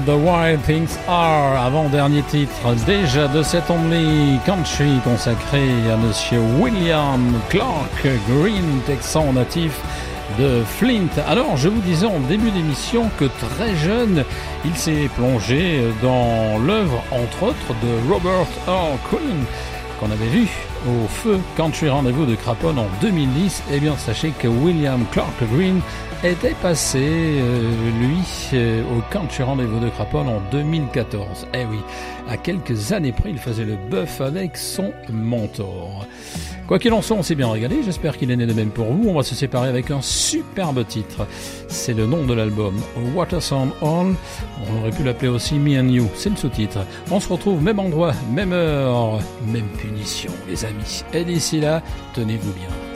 The Wild Things Are, avant-dernier titre déjà de cet Only Country consacré à Monsieur William Clark Green, texan natif de Flint. Alors, je vous disais en début d'émission que très jeune, il s'est plongé dans l'œuvre, entre autres, de Robert Earl Keen, qu'on avait vu au feu Country Rendez-vous de Craponne en 2010. Eh bien, sachez que William Clark Green était passé, au Country Rendez-vous de Craponne en 2014. Eh oui, à quelques années près, il faisait le bœuf avec son mentor. Quoi qu'il en soit, on s'est bien régalé, j'espère qu'il est né de même pour vous. On va se séparer avec un superbe titre. C'est le nom de l'album, Watersound Hall. On aurait pu l'appeler aussi Me and You, c'est le sous-titre. On se retrouve même endroit, même heure, même punition, les amis. Et d'ici là, tenez-vous bien.